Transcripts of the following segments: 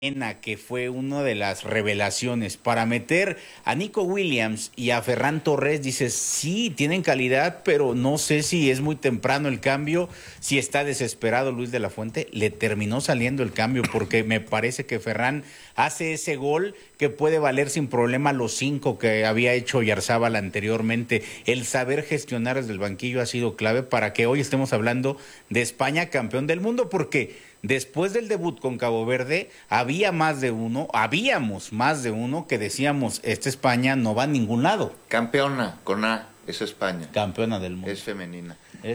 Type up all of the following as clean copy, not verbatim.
que fue una de las revelaciones, para meter a Nico Williams y a Ferran Torres, dices, sí, tienen calidad, pero no sé si es muy temprano el cambio, si está desesperado Luis de la Fuente. Le terminó saliendo el cambio porque me parece que Ferran hace ese gol que puede valer sin problema los 5 que había hecho Oyarzábal anteriormente. El saber gestionar desde el banquillo ha sido clave para que hoy estemos hablando de España campeón del mundo, porque después del debut con Cabo Verde, habíamos más de uno que decíamos, esta España no va a ningún lado. Campeona, con A, es España. Campeona del mundo. Es femenina. Es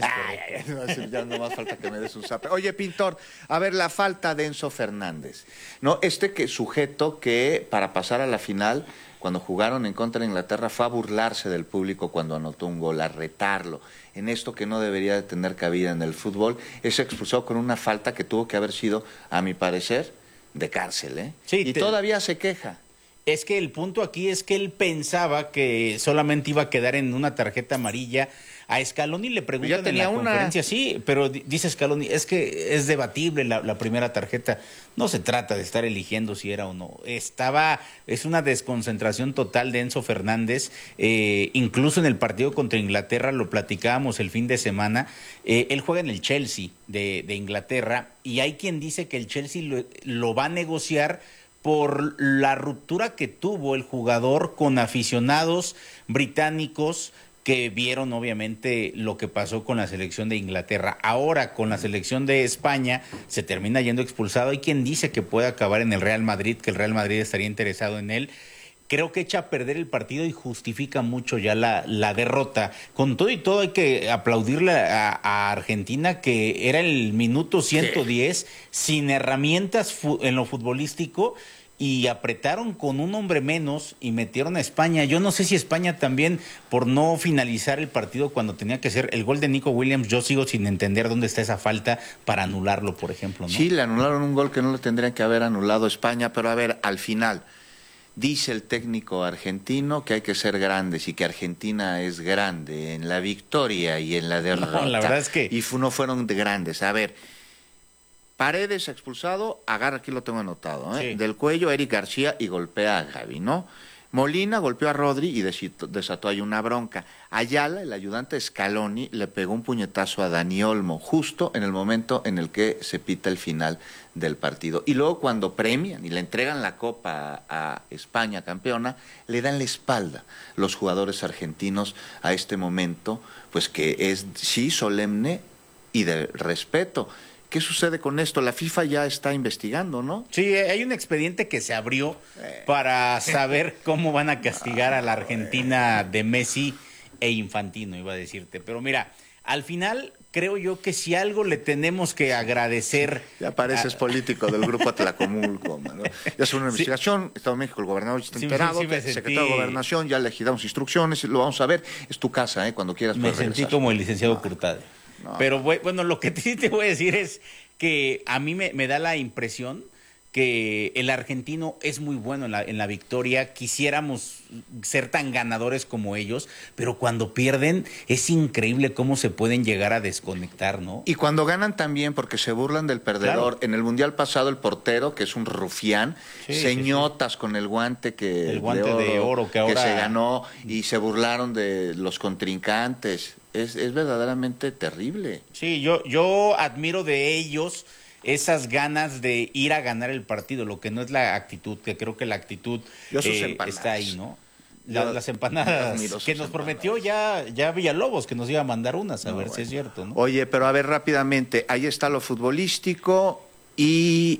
ya no más falta que me des un zape. Oye, Pintor, a ver, la falta de Enzo Fernández. No, sujeto que para pasar a la final, cuando jugaron en contra de Inglaterra, fue a burlarse del público cuando anotó un gol, a retarlo. En esto que no debería de tener cabida en el fútbol, es expulsado con una falta que tuvo que haber sido, a mi parecer, de cárcel, ¿eh? Sí, y todavía se queja. Es que el punto aquí es que él pensaba que solamente iba a quedar en una tarjeta amarilla. A Scaloni le preguntan en la conferencia, sí, pero dice Scaloni, es que es debatible la primera tarjeta. No se trata de estar eligiendo si era o no. Es una desconcentración total de Enzo Fernández. Incluso en el partido contra Inglaterra, lo platicábamos el fin de semana, él juega en el Chelsea de Inglaterra, y hay quien dice que el Chelsea lo va a negociar por la ruptura que tuvo el jugador con aficionados británicos que vieron obviamente lo que pasó con la selección de Inglaterra. Ahora con la selección de España se termina yendo expulsado. Hay quien dice que puede acabar en el Real Madrid, que el Real Madrid estaría interesado en él. Creo que echa a perder el partido y justifica mucho ya la derrota. Con todo y todo hay que aplaudirle a Argentina, que era el minuto 110, sin herramientas en lo futbolístico, y apretaron con un hombre menos y metieron a España. Yo no sé si España también, por no finalizar el partido cuando tenía que ser el gol de Nico Williams, yo sigo sin entender dónde está esa falta para anularlo, por ejemplo, ¿no? Sí, le anularon un gol que no le tendrían que haber anulado a España, pero a ver, al final dice el técnico argentino que hay que ser grandes y que Argentina es grande en la victoria y en la derrota. No, la verdad es que... Y no fueron de grandes. A ver, Paredes expulsado, agarra, aquí lo tengo anotado, Sí. Del cuello Eric García y golpea a Gavi, ¿no? Molina golpeó a Rodri y desató ahí una bronca. Ayala, el ayudante Scaloni, le pegó un puñetazo a Dani Olmo, justo en el momento en el que se pita el final del partido. Y luego cuando premian y le entregan la copa a España campeona, le dan la espalda los jugadores argentinos a este momento, pues que es sí solemne y de respeto. ¿Qué sucede con esto? La FIFA ya está investigando, ¿no? Sí, hay un expediente que se abrió para saber cómo van a castigar a la Argentina de Messi e Infantino, iba a decirte. Pero mira, al final creo yo que si algo le tenemos que agradecer... Ya pareces político del grupo Atlacomulco, ¿no? Ya es una investigación, Estado de México, el gobernador está enterado, el secretario de Gobernación, ya le damos instrucciones, lo vamos a ver. Es tu casa, cuando quieras puedes regresar. Me sentí como el licenciado Curtade. No. Pero bueno, lo que sí te voy a decir es que a mí me da la impresión que el argentino es muy bueno en la victoria. Quisiéramos ser tan ganadores como ellos, pero cuando pierden es increíble cómo se pueden llegar a desconectar, ¿no? Y cuando ganan también, porque se burlan del perdedor. Claro. En el Mundial pasado el portero, que es un rufián, señotas con el guante de oro que se ganó, y se burlaron de los contrincantes. Es verdaderamente terrible. Sí, yo admiro de ellos esas ganas de ir a ganar el partido, lo que no es la actitud, que creo que la actitud está ahí, ¿no? Las empanadas que nos prometió ya Villalobos, que nos iba a mandar unas, a ver si es cierto, ¿no? Oye, pero a ver rápidamente, ahí está lo futbolístico y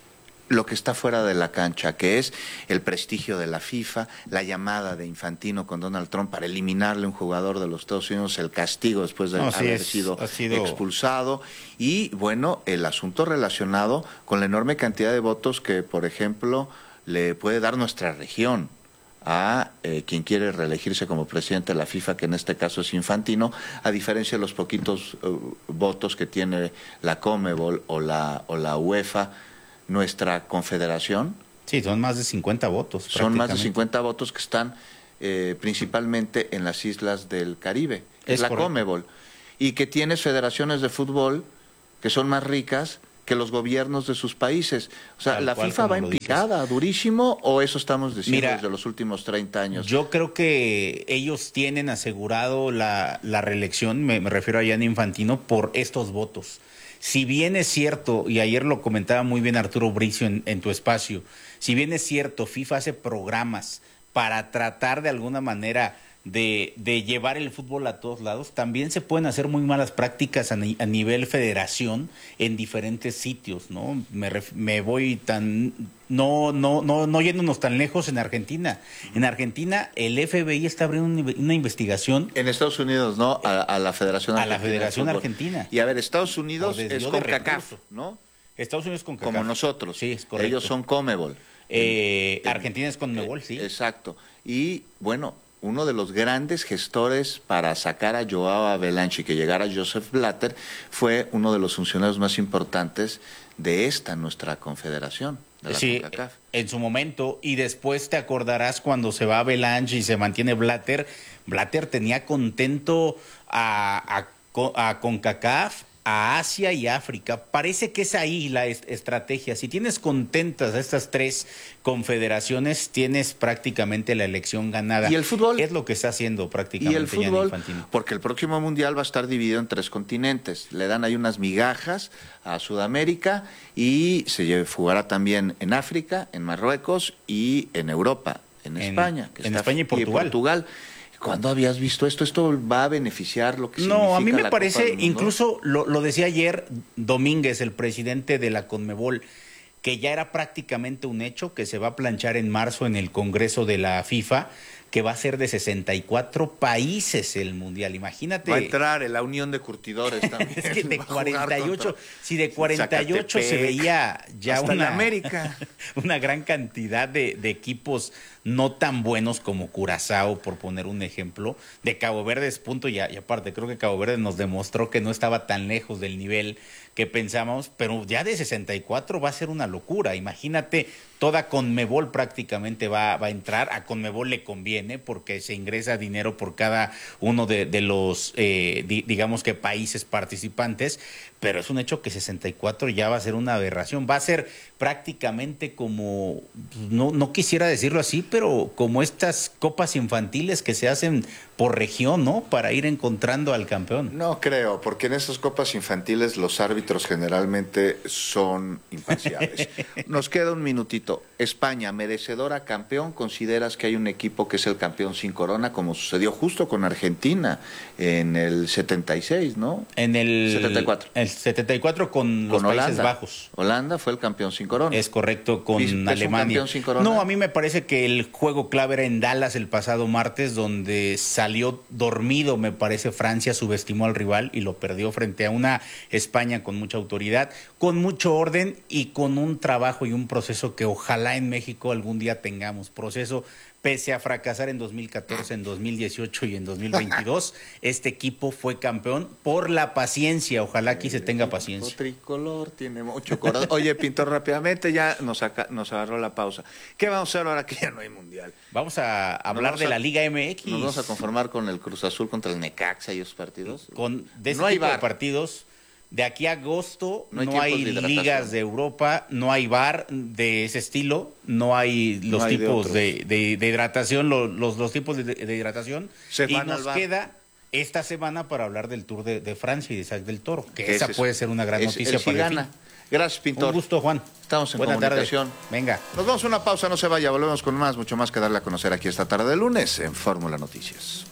lo que está fuera de la cancha, que es el prestigio de la FIFA, la llamada de Infantino con Donald Trump para eliminarle a un jugador de los Estados Unidos, el castigo después de haber sido expulsado, y bueno, el asunto relacionado con la enorme cantidad de votos que, por ejemplo, le puede dar nuestra región a quien quiere reelegirse como presidente de la FIFA, que en este caso es Infantino, a diferencia de los poquitos votos que tiene la Conmebol o la UEFA, nuestra confederación. Sí, son más de 50 votos. Son más de 50 votos que están principalmente en las islas del Caribe, es la Conmebol, y que tienes federaciones de fútbol que son más ricas que los gobiernos de sus países. O sea, ¿la FIFA va en picada, durísimo, o eso estamos diciendo desde los últimos 30 años? Yo creo que ellos tienen asegurado la reelección, me refiero a Gianni Infantino, por estos votos. Si bien es cierto, y ayer lo comentaba muy bien Arturo Bricio en tu espacio, si bien es cierto, FIFA hace programas para tratar de alguna manera de llevar el fútbol a todos lados, también se pueden hacer muy malas prácticas a nivel federación en diferentes sitios, ¿no? Me voy no yéndonos tan lejos en Argentina. En Argentina el FBI está abriendo una investigación. En Estados Unidos, ¿no? A la Federación Argentina. A la Federación Argentina. Y a ver, Estados Unidos es CONCACAF, ¿no? Estados Unidos es CONCACAF. Como nosotros. Sí, es correcto. Ellos son CONMEBOL. Argentina es CONMEBOL, sí. Exacto. Y bueno, uno de los grandes gestores para sacar a Joao Havelange y que llegara Joseph Blatter fue uno de los funcionarios más importantes de nuestra confederación, de la CONCACAF. En su momento, y después te acordarás cuando se va Havelange y se mantiene Blatter tenía contento a CONCACAF, a Asia y África. Parece que es ahí la estrategia. Si tienes contentas a estas tres confederaciones, tienes prácticamente la elección ganada. ¿Y el fútbol? Es lo que está haciendo prácticamente. ¿Y el fútbol? Infantino. Porque el próximo mundial va a estar dividido en 3 continentes. Le dan ahí unas migajas a Sudamérica y se jugará también en África, en Marruecos y en Europa, en España. En España y Portugal. ¿Cuándo habías visto esto? ¿Esto va a beneficiar lo que significa? No, a mí me parece, incluso lo decía ayer Domínguez, el presidente de la CONMEBOL, que ya era prácticamente un hecho que se va a planchar en marzo en el Congreso de la FIFA, que va a ser de 64 países el Mundial. Imagínate. Va a entrar en la Unión de Curtidores también. Es que de 48, si de 48 se veía ya una gran cantidad de equipos no tan buenos como Curazao, por poner un ejemplo. De Cabo Verde es punto y aparte creo que Cabo Verde nos demostró que no estaba tan lejos del nivel que pensamos, pero ya de 64 va a ser una locura. Imagínate, toda CONMEBOL prácticamente va a entrar. A CONMEBOL le conviene porque se ingresa dinero por cada uno de los, digamos que países participantes, pero es un hecho que 64 ya va a ser una aberración. Va a ser prácticamente como, no quisiera decirlo así, pero como estas copas infantiles que se hacen por región, ¿no? Para ir encontrando al campeón. No creo, porque en esas copas infantiles los árbitros generalmente son imparciales. Nos queda un minutito. España, merecedora campeón. ¿Consideras que hay un equipo que es el campeón sin corona, como sucedió justo con Argentina en el 76, ¿no? En el 74. El 74 con los Países Bajos. Holanda fue el campeón sin corona. Es correcto, con Alemania. ¿Un campeón sin corona? No, a mí me parece que el juego clave era en Dallas el pasado martes, donde salió dormido, me parece, Francia, subestimó al rival y lo perdió frente a una España con mucha autoridad, con mucho orden y con un trabajo y un proceso que ojalá en México algún día tengamos. Proceso, pese a fracasar en 2014, en 2018 y en 2022, este equipo fue campeón por la paciencia. Ojalá aquí se tenga paciencia. El tricolor tiene mucho corazón. Oye, Pintor, rápidamente ya nos agarró la pausa. ¿Qué vamos a hacer ahora que ya no hay mundial? Vamos a hablar de la Liga MX. ¿Nos vamos a conformar con el Cruz Azul contra el Necaxa y esos partidos? De ese tipo de partidos. De aquí a agosto no hay ligas de Europa, no hay VAR de ese estilo, no hay los tipos de hidratación, los tipos de hidratación. Y nos queda esta semana para hablar del Tour de Francia y de Isaac del Toro, que esa puede ser una gran noticia para el fin. Gracias, Pintor. Un gusto, Juan. Estamos en comunicación. Venga. Nos vamos a una pausa, no se vaya, volvemos con mucho más que darle a conocer aquí esta tarde de lunes en Fórmula Noticias.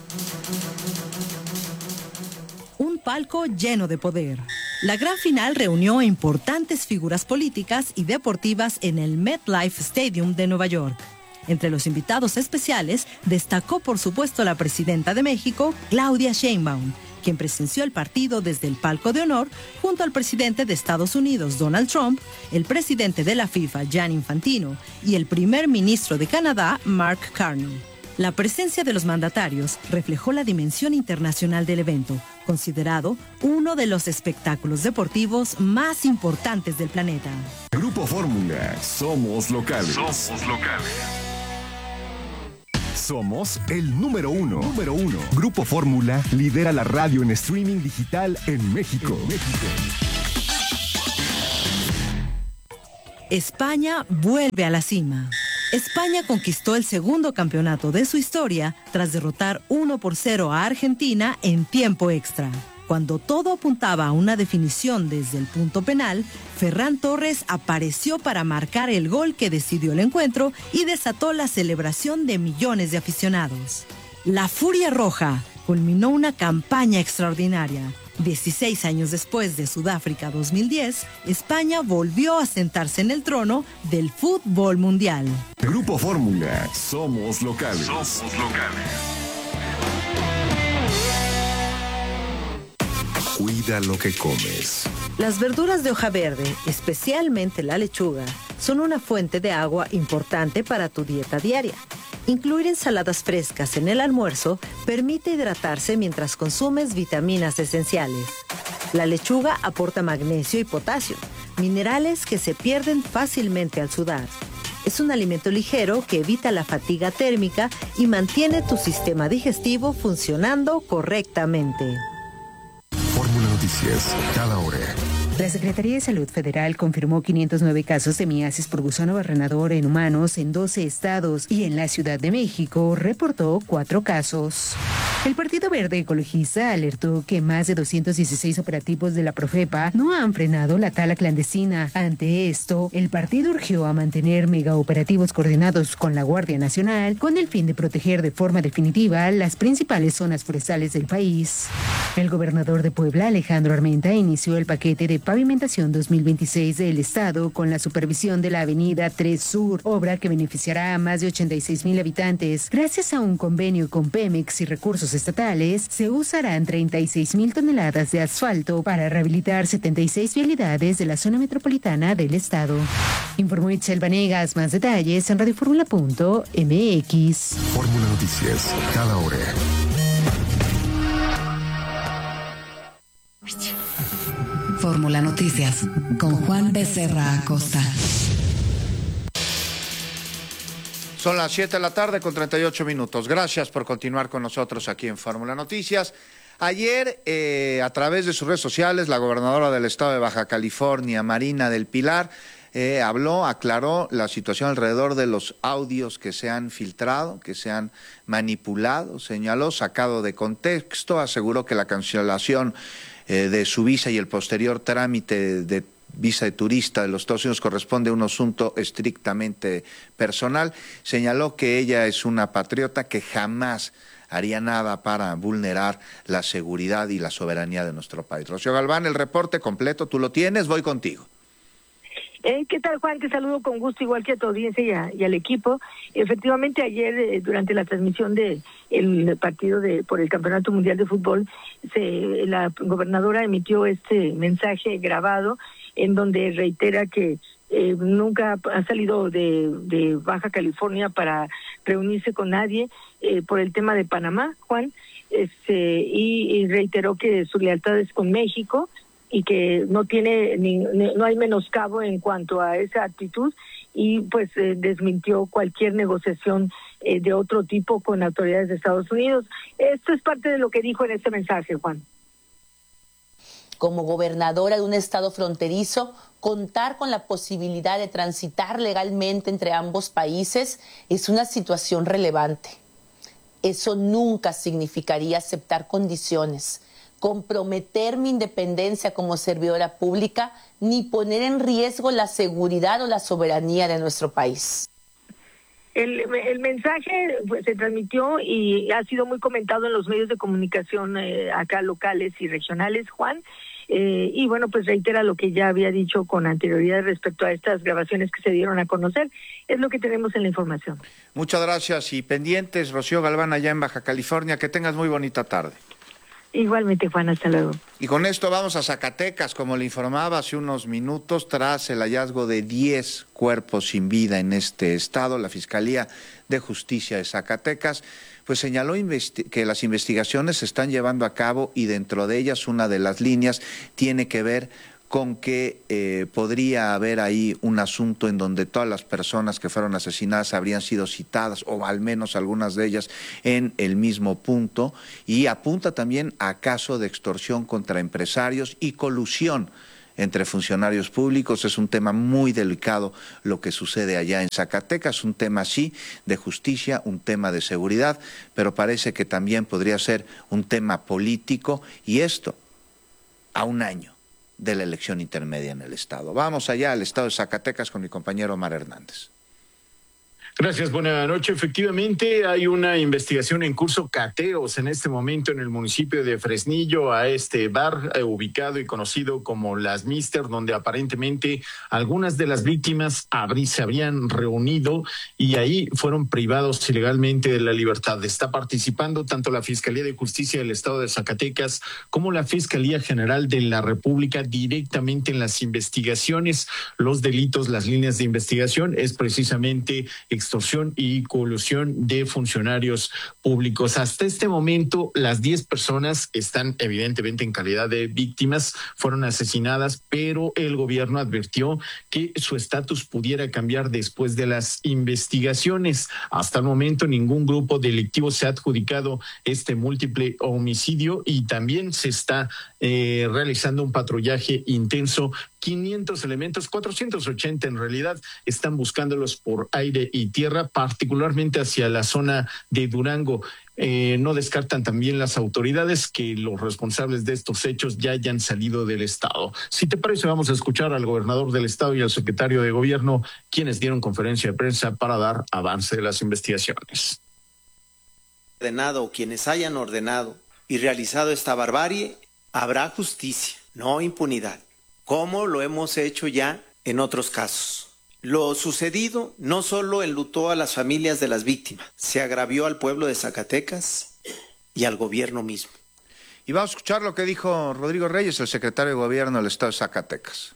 Un palco lleno de poder. La gran final reunió a importantes figuras políticas y deportivas en el MetLife Stadium de Nueva York. Entre los invitados especiales destacó por supuesto la presidenta de México, Claudia Sheinbaum, quien presenció el partido desde el palco de honor junto al presidente de Estados Unidos, Donald Trump, el presidente de la FIFA, Gianni Infantino, y el primer ministro de Canadá, Mark Carney. La presencia de los mandatarios reflejó la dimensión internacional del evento, considerado uno de los espectáculos deportivos más importantes del planeta. Grupo Fórmula, somos locales. Somos locales. Somos el número uno. Grupo Fórmula lidera la radio en streaming digital en México. España vuelve a la cima. España conquistó el segundo campeonato de su historia tras derrotar 1-0 a Argentina en tiempo extra. Cuando todo apuntaba a una definición desde el punto penal, Ferran Torres apareció para marcar el gol que decidió el encuentro y desató la celebración de millones de aficionados. La Furia Roja culminó una campaña extraordinaria. 16 años después de Sudáfrica 2010, España volvió a sentarse en el trono del fútbol mundial. Grupo Fórmula, somos locales. Somos locales. Cuida lo que comes. Las verduras de hoja verde, especialmente la lechuga, son una fuente de agua importante para tu dieta diaria. Incluir ensaladas frescas en el almuerzo permite hidratarse mientras consumes vitaminas esenciales. La lechuga aporta magnesio y potasio, minerales que se pierden fácilmente al sudar. Es un alimento ligero que evita la fatiga térmica y mantiene tu sistema digestivo funcionando correctamente. Fórmula Noticias, cada hora. La Secretaría de Salud Federal confirmó 509 casos de miasis por gusano barrenador en humanos en 12 estados y en la Ciudad de México reportó 4 casos. El Partido Verde Ecologista alertó que más de 216 operativos de la Profepa no han frenado la tala clandestina. Ante esto, el partido urgió a mantener megaoperativos coordinados con la Guardia Nacional con el fin de proteger de forma definitiva las principales zonas forestales del país. El gobernador de Puebla, Alejandro Armenta, inició el paquete de pavimentación 2026 del Estado con la supervisión de la Avenida 3 Sur, obra que beneficiará a más de 86,000 habitantes. Gracias a un convenio con Pemex y recursos estatales, se usarán 36,000 toneladas de asfalto para rehabilitar 76 vialidades de la zona metropolitana del Estado. Informó Itzel Vanegas. Más detalles en radioformula.mx. Fórmula Noticias, cada hora. Fórmula Noticias con Juan Becerra Acosta. Son las 7 de la tarde con 38 minutos. Gracias por continuar con nosotros aquí en Fórmula Noticias. Ayer, a través de sus redes sociales, la gobernadora del estado de Baja California, Marina del Pilar, aclaró la situación alrededor de los audios que se han filtrado, que se han manipulado, señaló, sacado de contexto, aseguró que la cancelación de su visa y el posterior trámite de visa de turista de los Estados Unidos corresponde a un asunto estrictamente personal. Señaló que ella es una patriota que jamás haría nada para vulnerar la seguridad y la soberanía de nuestro país. Rocío Galván, el reporte completo, tú lo tienes, voy contigo. ¿Qué tal, Juan? Te saludo con gusto, igual que a tu audiencia y al equipo. Efectivamente, ayer, durante la transmisión de el partido por el Campeonato Mundial de Fútbol, la gobernadora emitió este mensaje grabado en donde reitera que nunca ha salido de Baja California para reunirse con nadie por el tema de Panamá, Juan, y reiteró que su lealtad es con México, y que no hay menoscabo en cuanto a esa actitud, y pues desmintió cualquier negociación de otro tipo con autoridades de Estados Unidos. Esto es parte de lo que dijo en este mensaje, Juan. Como gobernadora de un estado fronterizo, contar con la posibilidad de transitar legalmente entre ambos países es una situación relevante. Eso nunca significaría aceptar condiciones, comprometer mi independencia como servidora pública, ni poner en riesgo la seguridad o la soberanía de nuestro país. El mensaje pues, se transmitió y ha sido muy comentado en los medios de comunicación acá locales y regionales, Juan, y bueno, pues reitera lo que ya había dicho con anterioridad respecto a estas grabaciones que se dieron a conocer. Es lo que tenemos en la información. Muchas gracias y pendientes, Rocío Galván, allá en Baja California. Que tengas muy bonita tarde. Igualmente, Juan, hasta luego. Y con esto vamos a Zacatecas, como le informaba hace unos minutos, tras el hallazgo de 10 cuerpos sin vida en este estado, la Fiscalía de Justicia de Zacatecas pues señaló que las investigaciones se están llevando a cabo y dentro de ellas una de las líneas tiene que ver con que podría haber ahí un asunto en donde todas las personas que fueron asesinadas habrían sido citadas, o al menos algunas de ellas, en el mismo punto, y apunta también a caso de extorsión contra empresarios y colusión entre funcionarios públicos. Es un tema muy delicado lo que sucede allá en Zacatecas, un tema sí de justicia, un tema de seguridad, pero parece que también podría ser un tema político, y esto a un año de la elección intermedia en el Estado. Vamos allá al Estado de Zacatecas con mi compañero Omar Hernández. Gracias, buena noche. Efectivamente, hay una investigación en curso, cateos en este momento en el municipio de Fresnillo, a este bar ubicado y conocido como Las Mister, donde aparentemente algunas de las víctimas se habrían reunido y ahí fueron privados ilegalmente de la libertad. Está participando tanto la Fiscalía de Justicia del Estado de Zacatecas como la Fiscalía General de la República directamente en las investigaciones. Los delitos, las líneas de investigación es precisamente extorsión y colusión de funcionarios públicos. Hasta este momento, las 10 personas están evidentemente en calidad de víctimas, fueron asesinadas, pero el gobierno advirtió que su estatus pudiera cambiar después de las investigaciones. Hasta el momento, ningún grupo delictivo se ha adjudicado este múltiple homicidio y también se está realizando un patrullaje intenso. 500 elementos, 480 en realidad, están buscándolos por aire y tierra, particularmente hacia la zona de Durango. No descartan también las autoridades que los responsables de estos hechos ya hayan salido del Estado. Si te parece, vamos a escuchar al gobernador del Estado y al secretario de Gobierno, quienes dieron conferencia de prensa para dar avance de las investigaciones. Ordenado, quienes hayan ordenado y realizado esta barbarie, habrá justicia, no impunidad, como lo hemos hecho ya en otros casos. Lo sucedido no solo enlutó a las familias de las víctimas, se agravió al pueblo de Zacatecas y al gobierno mismo. Y vamos a escuchar lo que dijo Rodrigo Reyes, el secretario de Gobierno del Estado de Zacatecas.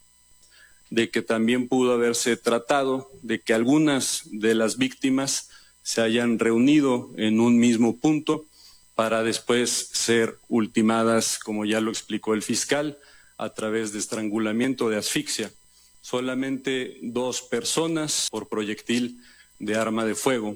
De que también pudo haberse tratado de que algunas de las víctimas se hayan reunido en un mismo punto para después ser ultimadas, como ya lo explicó el fiscal, a través de estrangulamiento, de asfixia. Solamente 2 personas por proyectil de arma de fuego.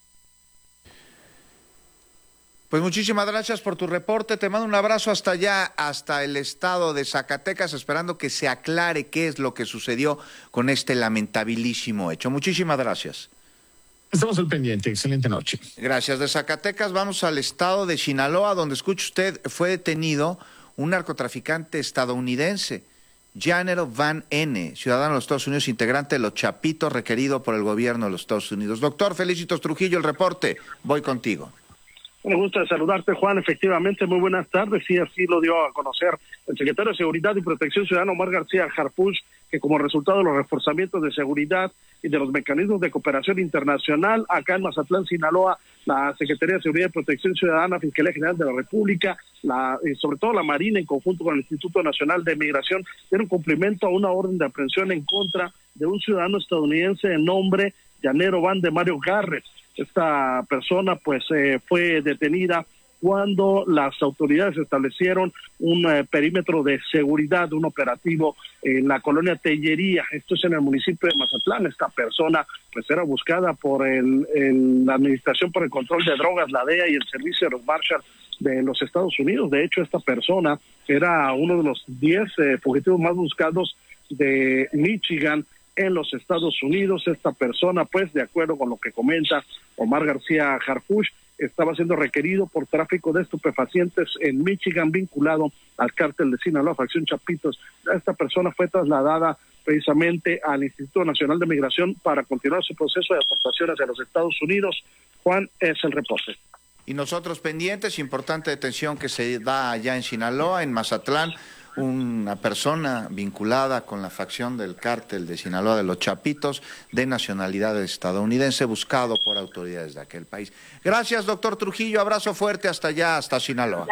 Pues muchísimas gracias por tu reporte. Te mando un abrazo hasta allá, hasta el estado de Zacatecas, esperando que se aclare qué es lo que sucedió con este lamentabilísimo hecho. Muchísimas gracias. Estamos al pendiente. Excelente noche. Gracias. De Zacatecas vamos al estado de Sinaloa, donde, escuche usted, fue detenido un narcotraficante estadounidense, Janero Van N., ciudadano de los Estados Unidos, integrante de los Chapitos, requerido por el gobierno de los Estados Unidos. Doctor Felicitos Trujillo, el reporte. Voy contigo. Me gusta saludarte, Juan. Efectivamente, muy buenas tardes. Sí, así lo dio a conocer el secretario de Seguridad y Protección Ciudadana, Omar García Harfuch, que como resultado de los reforzamientos de seguridad y de los mecanismos de cooperación internacional, acá en Mazatlán, Sinaloa, la Secretaría de Seguridad y Protección Ciudadana, Fiscalía General de la República, sobre todo la Marina, en conjunto con el Instituto Nacional de Migración, dieron cumplimiento a una orden de aprehensión en contra de un ciudadano estadounidense de nombre Janero Van de Mario Garrett. Esta persona pues fue detenida cuando las autoridades establecieron un perímetro de seguridad, un operativo en la colonia Tellería. Esto es en el municipio de Mazatlán. Esta persona pues era buscada por la Administración por el Control de Drogas, la DEA, y el Servicio de los Marshals de los Estados Unidos. De hecho, esta persona era uno de los 10 fugitivos más buscados de Michigan en los Estados Unidos. Esta persona, pues, de acuerdo con lo que comenta Omar García Harfuch, estaba siendo requerido por tráfico de estupefacientes en Michigan, vinculado al cártel de Sinaloa, facción Chapitos. Esta persona fue trasladada precisamente al Instituto Nacional de Migración para continuar su proceso de deportación hacia los Estados Unidos. Juan, es el reporte. Y nosotros pendientes, importante detención que se da allá en Sinaloa, en Mazatlán, una persona vinculada con la facción del cártel de Sinaloa de los Chapitos, de nacionalidad estadounidense, buscado por autoridades de aquel país. Gracias, doctor Trujillo, abrazo fuerte hasta allá, hasta Sinaloa.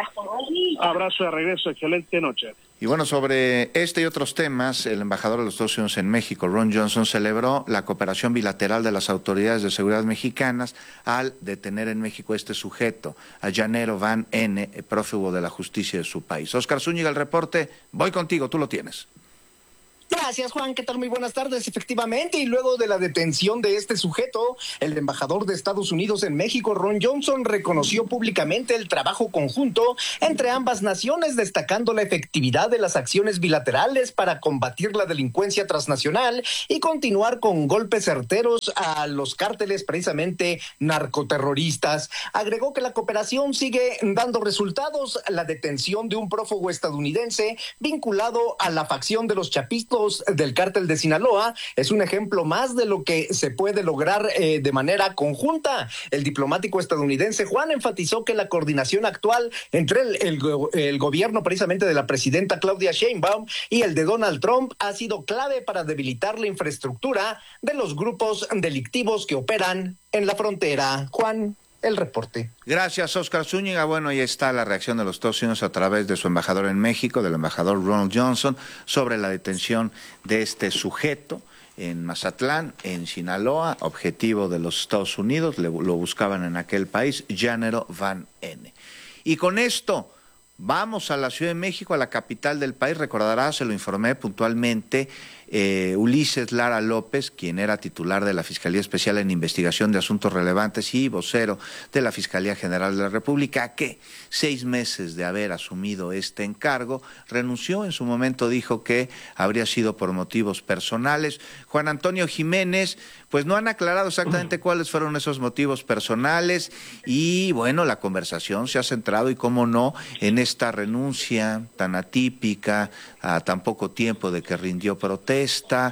Abrazo de regreso, excelente noche. Y bueno, sobre este y otros temas, el embajador de los Estados Unidos en México, Ron Johnson, celebró la cooperación bilateral de las autoridades de seguridad mexicanas al detener en México este sujeto, a Janero Van N., prófugo de la justicia de su país. Oscar Zúñiga, el reporte. Voy contigo, tú lo tienes. Gracias, Juan. ¿Qué tal? Muy buenas tardes. Efectivamente, y luego de la detención de este sujeto, el embajador de Estados Unidos en México, Ron Johnson, reconoció públicamente el trabajo conjunto entre ambas naciones, destacando la efectividad de las acciones bilaterales para combatir la delincuencia transnacional y continuar con golpes certeros a los cárteles precisamente narcoterroristas. Agregó que la cooperación sigue dando resultados. La detención de un prófugo estadounidense vinculado a la facción de los chapistas del cártel de Sinaloa es un ejemplo más de lo que se puede lograr de manera conjunta. El diplomático estadounidense Juan enfatizó que la coordinación actual entre el gobierno precisamente de la presidenta Claudia Sheinbaum y el de Donald Trump ha sido clave para debilitar la infraestructura de los grupos delictivos que operan en la frontera. Juan, el reporte. Gracias, Oscar Zúñiga. Bueno, ahí está la reacción de los Estados Unidos a través de su embajador en México, del embajador Ronald Johnson, sobre la detención de este sujeto en Mazatlán, en Sinaloa, objetivo de los Estados Unidos, lo buscaban en aquel país, Llanero Van N. Y con esto vamos a la Ciudad de México, a la capital del país. Recordará, se lo informé puntualmente, Ulises Lara López, quien era titular de la Fiscalía Especial en Investigación de Asuntos Relevantes y vocero de la Fiscalía General de la República, que 6 meses de haber asumido este encargo, renunció. En su momento dijo que habría sido por motivos personales. Juan Antonio Jiménez, pues no han aclarado exactamente cuáles fueron esos motivos personales y bueno, la conversación se ha centrado, y cómo no, en esta renuncia tan atípica a tan poco tiempo de que rindió protesta.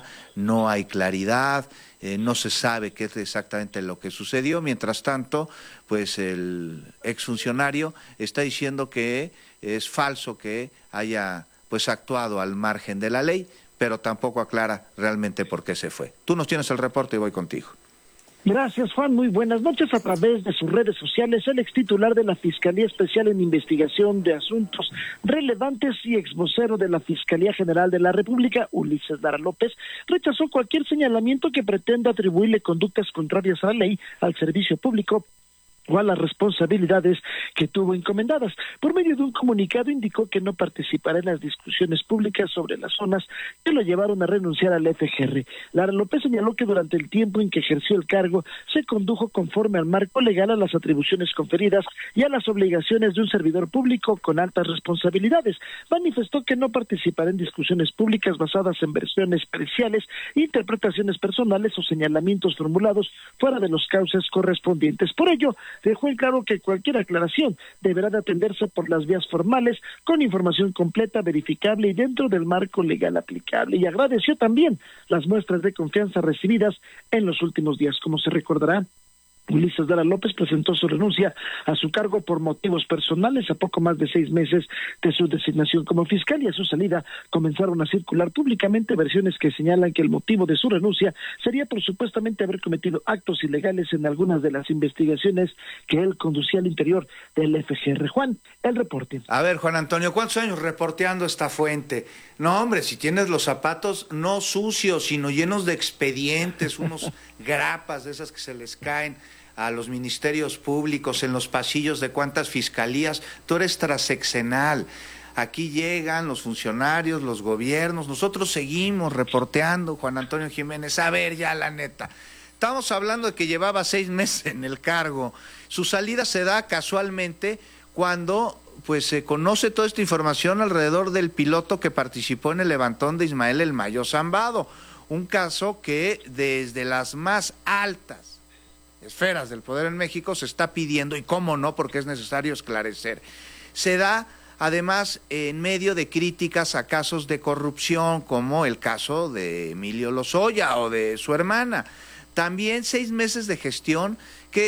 No hay claridad, no se sabe qué es exactamente lo que sucedió. Mientras tanto, pues el exfuncionario está diciendo que es falso que haya pues actuado al margen de la ley, pero tampoco aclara realmente por qué se fue. Tú nos tienes el reporte y voy contigo. Gracias, Juan. Muy buenas noches. A través de sus redes sociales, el extitular de la Fiscalía Especial en Investigación de Asuntos Relevantes y exvocero de la Fiscalía General de la República, Ulises Lara López, rechazó cualquier señalamiento que pretenda atribuirle conductas contrarias a la ley, al servicio público o a las responsabilidades que tuvo encomendadas. Por medio de un comunicado indicó que no participará en las discusiones públicas sobre las zonas que lo llevaron a renunciar al FGR. Lara López señaló que durante el tiempo en que ejerció el cargo se condujo conforme al marco legal, a las atribuciones conferidas y a las obligaciones de un servidor público con altas responsabilidades. Manifestó que no participará en discusiones públicas basadas en versiones parciales, interpretaciones personales o señalamientos formulados fuera de los cauces correspondientes. Por ello, dejó en claro que cualquier aclaración deberá de atenderse por las vías formales, con información completa, verificable y dentro del marco legal aplicable. Y agradeció también las muestras de confianza recibidas en los últimos días. Como se recordará, Ulises Lara López presentó su renuncia a su cargo por motivos personales a poco más de 6 meses de su designación como fiscal, y a su salida comenzaron a circular públicamente versiones que señalan que el motivo de su renuncia sería por supuestamente haber cometido actos ilegales en algunas de las investigaciones que él conducía al interior del FGR. Juan, el reporte. A ver, Juan Antonio, ¿cuántos años reporteando esta fuente? No, hombre, si tienes los zapatos no sucios, sino llenos de expedientes, unos grapas de esas que se les caen a los ministerios públicos en los pasillos de cuántas fiscalías. Tú eres transeccional. Aquí llegan los funcionarios, los gobiernos, nosotros seguimos reporteando, Juan Antonio Jiménez. A ver, ya la neta, estamos hablando de que llevaba 6 meses en el cargo. Su salida se da casualmente cuando pues se conoce toda esta información alrededor del piloto que participó en el levantón de Ismael El Mayo Zambado, un caso que desde las más altas esferas del poder en México se está pidiendo, y cómo no, porque es necesario esclarecer. Se da además en medio de críticas a casos de corrupción, como el caso de Emilio Lozoya o de su hermana. También 6 meses de gestión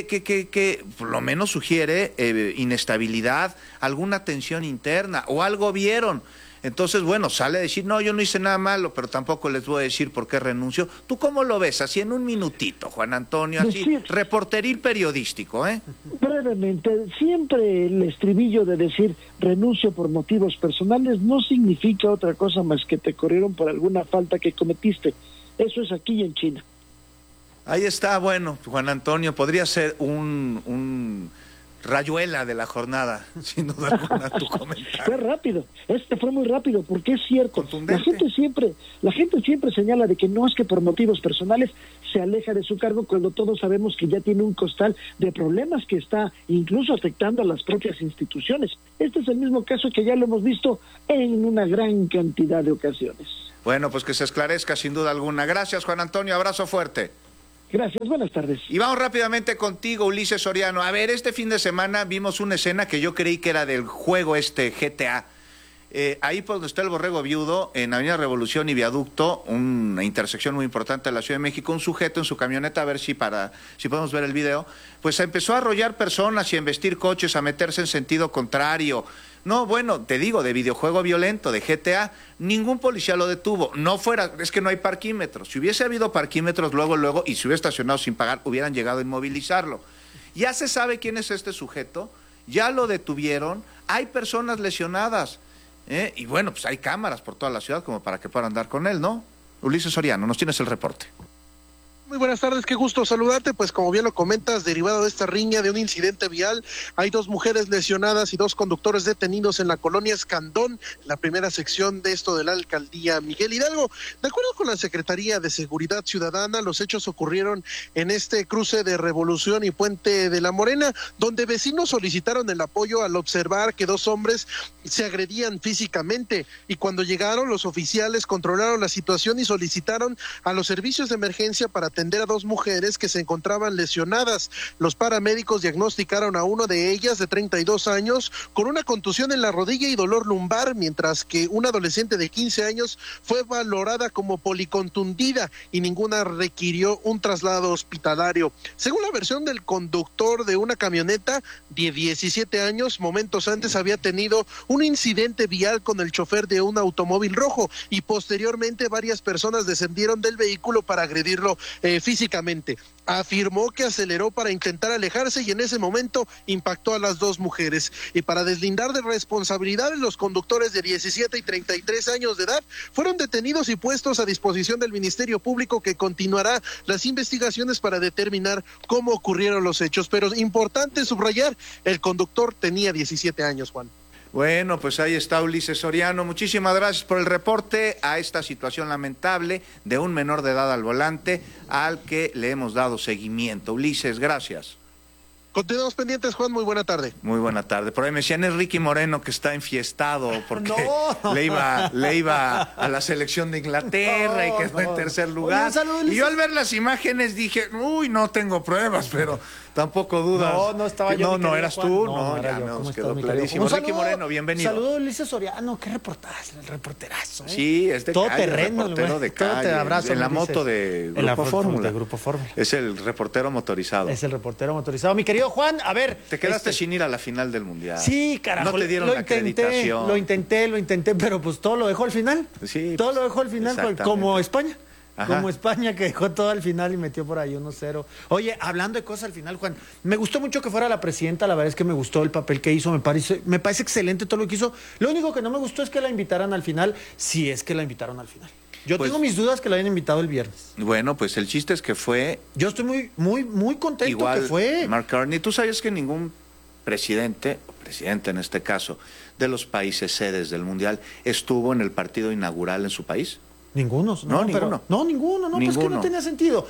que por lo menos sugiere inestabilidad, alguna tensión interna o algo vieron. Entonces, bueno, sale a decir, no, yo no hice nada malo, pero tampoco les voy a decir por qué renuncio. ¿Tú cómo lo ves? Así en un minutito, Juan Antonio, así, reporteril periodístico, ¿eh? Brevemente, siempre el estribillo de decir renuncio por motivos personales no significa otra cosa más que te corrieron por alguna falta que cometiste. Eso es aquí y en China. Ahí está, bueno, Juan Antonio, podría ser un rayuela de la jornada, sin duda alguna, tu comentario. Fue rápido, fue muy rápido, porque es cierto, la gente siempre señala de que no, es que por motivos personales se aleja de su cargo, cuando todos sabemos que ya tiene un costal de problemas que está incluso afectando a las propias instituciones. Este es el mismo caso que ya lo hemos visto en una gran cantidad de ocasiones. Bueno, pues que se esclarezca sin duda alguna. Gracias, Juan Antonio, abrazo fuerte. Gracias, buenas tardes. Y vamos rápidamente contigo, Ulises Soriano. A ver, este fin de semana vimos una escena que yo creí que era del juego GTA. Ahí por donde está el Borrego Viudo, en Avenida Revolución y Viaducto, una intersección muy importante de la Ciudad de México, un sujeto en su camioneta, a ver si podemos ver el video, pues empezó a arrollar personas y a embestir coches, a meterse en sentido contrario. No, bueno, te digo, de videojuego violento, de GTA, ningún policía lo detuvo. Es que no hay parquímetros. Si hubiese habido parquímetros luego, y se hubiera estacionado sin pagar, hubieran llegado a inmovilizarlo. Ya se sabe quién es este sujeto, ya lo detuvieron, hay personas lesionadas. Y bueno, pues hay cámaras por toda la ciudad como para que puedan andar con él, ¿no? Ulises Soriano, nos tienes el reporte. Muy buenas tardes, qué gusto saludarte. Pues como bien lo comentas, derivado de esta riña de un incidente vial, hay 2 mujeres lesionadas y 2 conductores detenidos en la colonia Escandón, la primera sección de esto de la alcaldía Miguel Hidalgo. De acuerdo con la Secretaría de Seguridad Ciudadana, los hechos ocurrieron en este cruce de Revolución y Puente de la Morena, donde vecinos solicitaron el apoyo al observar que 2 hombres se agredían físicamente, y cuando llegaron los oficiales controlaron la situación y solicitaron a los servicios de emergencia para atender a 2 mujeres que se encontraban lesionadas. Los paramédicos diagnosticaron a uno de ellas, de 32 años, con una contusión en la rodilla y dolor lumbar, mientras que una adolescente de 15 años fue valorada como policontundida y ninguna requirió un traslado hospitalario. Según la versión del conductor de una camioneta de 17 años, momentos antes había tenido un incidente vial con el chofer de un automóvil rojo y posteriormente varias personas descendieron del vehículo para agredirlo físicamente. Afirmó que aceleró para intentar alejarse y en ese momento impactó a las 2 mujeres. Y para deslindar de responsabilidades, los conductores de 17 y 33 años de edad fueron detenidos y puestos a disposición del Ministerio Público, que continuará las investigaciones para determinar cómo ocurrieron los hechos. Pero importante subrayar, el conductor tenía 17 años, Juan. Bueno, pues ahí está Ulises Soriano. Muchísimas gracias por el reporte a esta situación lamentable de un menor de edad al volante al que le hemos dado seguimiento. Ulises, gracias. Continuamos pendientes, Juan, muy buena tarde. Muy buena tarde. Por ahí me decían, es Ricky Moreno que está enfiestado porque le iba a la selección de Inglaterra y que fue en tercer lugar. Oye, y yo al ver las imágenes dije, no tengo pruebas, pero tampoco dudas. No estaba yo. No eras Juan. Tú, ya nos quedó clarísimo. Ricky Moreno, bienvenido. Saludo a Ulises Soriano, qué reportaje, el reporterazo. Sí, es de todo calle, terreno, reportero de calle. Te abrazo, en la moto de Grupo Fórmula. Es el reportero motorizado. Es el reportero motorizado. Mi querido Juan, a ver. Te quedaste sin ir a la final del Mundial. Sí, carajo. No te dieron la acreditación. Lo intenté, pero pues todo lo dejó al final. Sí. Todo lo dejó al final, como España. Ajá. Como España, que dejó todo al final y metió por ahí 1-0. Oye, hablando de cosas al final, Juan, me gustó mucho que fuera la presidenta, la verdad es que me gustó el papel que hizo, me parece excelente todo lo que hizo. Lo único que no me gustó es que la invitaran al final, si es que la invitaron al final. Yo tengo mis dudas que la hayan invitado el viernes. Bueno, pues el chiste es que fue... Yo estoy muy contento igual que fue. Mark Carney, ¿tú sabías que ningún presidente, o presidente en este caso, de los países sedes del Mundial, estuvo en el partido inaugural en su país? Ninguno. Ninguno. Pues que no tenía sentido.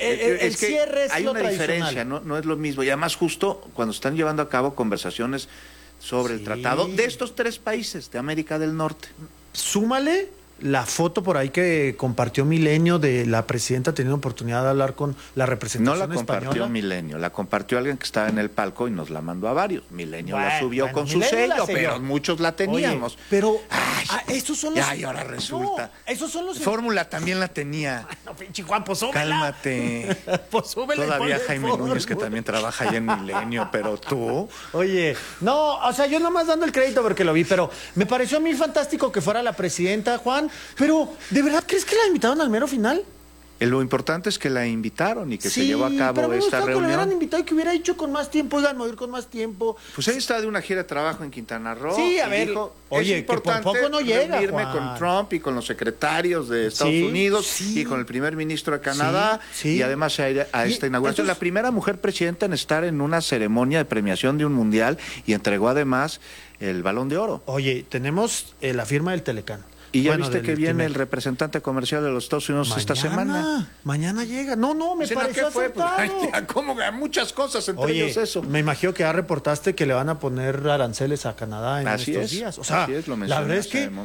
El cierre es hay lo una diferencia, no es lo mismo. Y además justo cuando están llevando a cabo conversaciones sobre el tratado de estos 3 países de América del Norte. Súmale la foto por ahí que compartió Milenio de la presidenta teniendo oportunidad de hablar con la representación española. No la compartió Milenio, la compartió alguien que estaba en el palco y nos la mandó a varios. Milenio la subió con su sello, pero muchos la teníamos. Oye, pero esos son los... y ahora resulta. Esos son los... Fórmula también la tenía. No, pinche Juan, pues súbela. Cálmate. Pues súbela. Todavía Jaime Núñez, que también trabaja allá en Milenio, pero tú... Oye, no, o sea, yo nomás dando el crédito porque lo vi, pero me pareció a mí fantástico que fuera la presidenta, Juan. Pero, ¿de verdad crees que la invitaron al mero final? Lo importante es que la invitaron y que se llevó a cabo esta reunión. Que lo hubieran invitado y que hubiera hecho con más tiempo, oigan, mover con más tiempo. Pues ella está de una gira de trabajo en Quintana Roo. Sí, a ver, dijo, oye, es importante que por poco no llega, reunirme Juan. con Trump y con los secretarios de Estados Unidos y con el primer ministro de Canadá y además a esta inauguración. La primera mujer presidenta en estar en una ceremonia de premiación de un mundial y entregó además el Balón de Oro. Oye, tenemos la firma del Telecán. Y ya viste que viene el representante comercial de los Estados Unidos esta semana. Mañana llega. No, me pareció acertado. Pues, ¿cómo? Muchas cosas, entre ellos eso. Me imagino que ya reportaste que le van a poner aranceles a Canadá en estos días. O sea, así es, lo la verdad es que,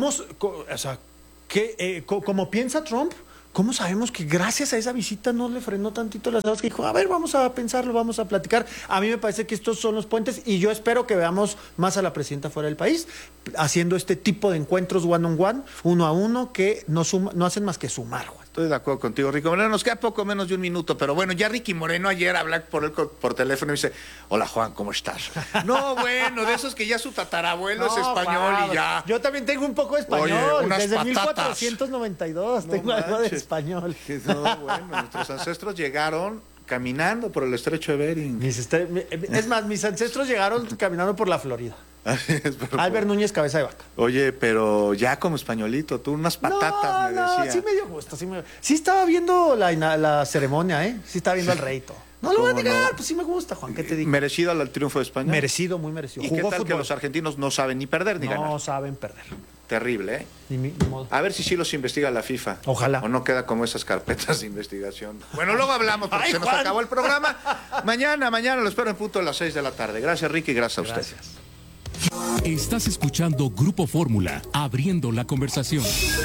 como piensa Trump, ¿cómo sabemos que gracias a esa visita no le frenó tantito las aguas? Que dijo, a ver, vamos a pensarlo, vamos a platicar. A mí me parece que estos son los puentes y yo espero que veamos más a la presidenta fuera del país haciendo este tipo de encuentros one on one, uno a uno, que no hacen más que sumar, Juan. Estoy de acuerdo contigo, Ricky Moreno. Nos queda poco menos de un minuto, pero bueno, ya Ricky Moreno ayer habla por teléfono y dice, hola Juan, ¿cómo estás? No, bueno, de esos que ya su tatarabuelo es español y ya. Yo también tengo un poco de español. Oye, desde patatas. 1492 tengo algo de español. No, bueno, nuestros ancestros llegaron caminando por el estrecho de Bering. Es más, mis ancestros llegaron caminando por la Florida. Albert Núñez, cabeza de vaca. Oye, pero ya como españolito, tú unas patatas me decía. Sí me dio gusto, sí estaba viendo la ceremonia, Sí estaba viendo al rey y todo. No lo voy a negar, pues sí me gusta, Juan, ¿qué te digo? ¿Merecido el triunfo de España? Merecido, muy merecido. ¿Y qué tal que los argentinos no saben ni perder ni ganar? No saben perder. Terrible, ¿eh? Ni modo. A ver si sí los investiga la FIFA. Ojalá. O no queda como esas carpetas de investigación. Bueno, luego hablamos porque se nos acabó el programa. Mañana lo espero en punto a las 6 de la tarde. Gracias, Ricky, gracias a usted. Estás escuchando Grupo Fórmula, abriendo la conversación.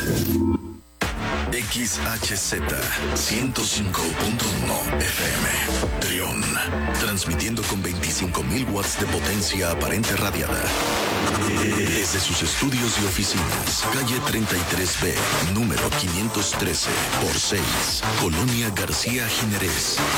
XHZ 105.1 FM Trión, transmitiendo con 25.000 watts de potencia aparente radiada desde sus estudios y oficinas, calle 33B, número 513 por 6, Colonia García Jiménez,